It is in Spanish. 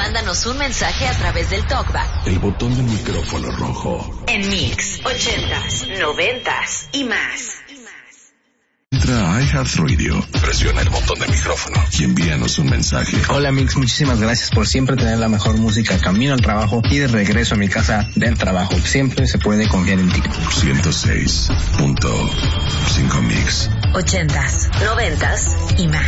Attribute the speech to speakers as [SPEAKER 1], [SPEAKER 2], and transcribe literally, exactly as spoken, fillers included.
[SPEAKER 1] mándanos un mensaje a través del TalkBack.
[SPEAKER 2] El botón del micrófono rojo.
[SPEAKER 1] En Mix, ochentas, noventas y más.
[SPEAKER 2] Entra a iHeartRadio, presiona el botón del micrófono y envíanos un mensaje.
[SPEAKER 3] Hola Mix, muchísimas gracias por siempre tener la mejor música camino al trabajo y de regreso a mi casa del trabajo. Siempre se puede confiar en ti.
[SPEAKER 2] ciento seis punto cinco Mix.
[SPEAKER 1] Ochentas, noventas y más.